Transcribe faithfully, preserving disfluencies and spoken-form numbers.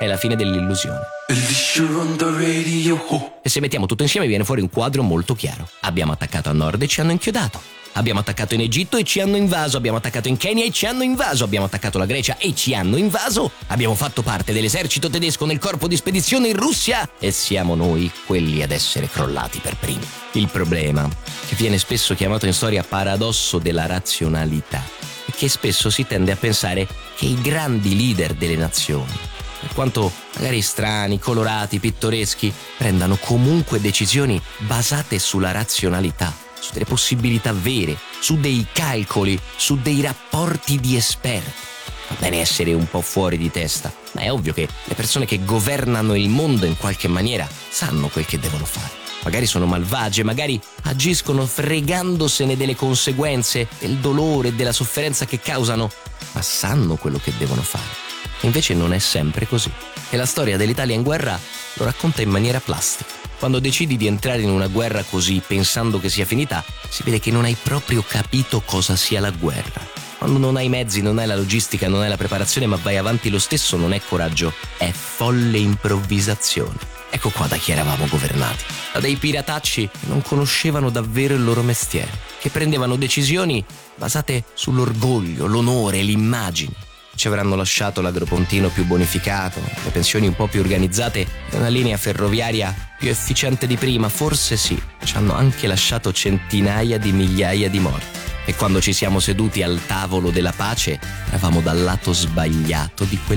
la fine dell'illusione. E se mettiamo tutto insieme viene fuori un quadro molto chiaro. Abbiamo attaccato a nord e ci hanno inchiodato. Abbiamo attaccato in Egitto e ci hanno invaso. Abbiamo attaccato in Kenya e ci hanno invaso. Abbiamo attaccato la Grecia e ci hanno invaso. Abbiamo fatto parte dell'esercito tedesco nel corpo di spedizione in Russia e siamo noi quelli ad essere crollati per primi. Il problema, che viene spesso chiamato in storia paradosso della razionalità, è che spesso si tende a pensare che i grandi leader delle nazioni, per quanto magari strani, colorati, pittoreschi, prendano comunque decisioni basate sulla razionalità, su delle possibilità vere, su dei calcoli, su dei rapporti di esperti. Va bene essere un po' fuori di testa, ma è ovvio che le persone che governano il mondo in qualche maniera sanno quel che devono fare. Magari sono malvagie, magari agiscono fregandosene delle conseguenze, del dolore e della sofferenza che causano, ma sanno quello che devono fare. Invece non è sempre così. E la storia dell'Italia in guerra lo racconta in maniera plastica. Quando decidi di entrare in una guerra così, pensando che sia finita, si vede che non hai proprio capito cosa sia la guerra. Quando non hai i mezzi, non hai la logistica, non hai la preparazione, ma vai avanti lo stesso, non è coraggio, è folle improvvisazione. Ecco qua da chi eravamo governati. Da dei piratacci che non conoscevano davvero il loro mestiere, che prendevano decisioni basate sull'orgoglio, l'onore, l'immagine. Ci avranno lasciato l'agropontino più bonificato, le pensioni un po' più organizzate e una linea ferroviaria più efficiente di prima, forse sì. Ci hanno anche lasciato centinaia di migliaia di morti. E quando ci siamo seduti al tavolo della pace, eravamo dal lato sbagliato di quel